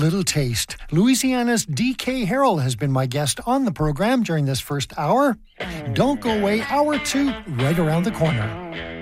little taste. Louisiana's DK Harrell has been my guest on the program during this first hour. Don't go away, hour 2 right around the corner.